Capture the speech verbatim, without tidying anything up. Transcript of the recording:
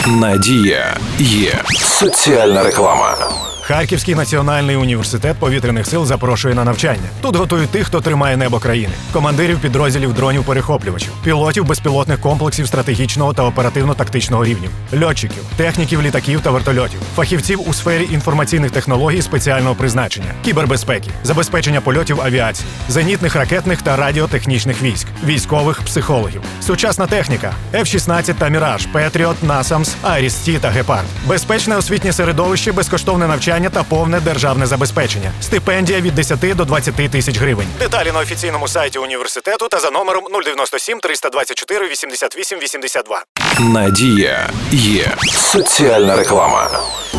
Надія є. Соціальна реклама. Харківський національний університет повітряних сил запрошує на навчання. Тут готують тих, хто тримає небо країни. Командирів підрозділів дронів-перехоплювачів, пілотів безпілотних комплексів стратегічного та оперативно-тактичного рівнів, льотчиків, техніків літаків та вертольотів, фахівців у сфері інформаційних технологій спеціального призначення, кібербезпеки, забезпечення польотів авіації, зенітних ракетних та радіотехнічних військ, військових психологів, сучасна техніка, еф шістнадцять та Міраж, Петріот, Насамс, Айріс-Ті та Гепард, безпечне освітнє середовище, безкоштовне навчання та повне державне забезпечення. Стипендія від десяти до двадцяти тисяч гривень. Деталі на офіційному сайті університету та за номером нуль дев'яносто сім триста двадцять чотири вісімдесят вісім вісімдесят два. Надія є. Соціальна реклама.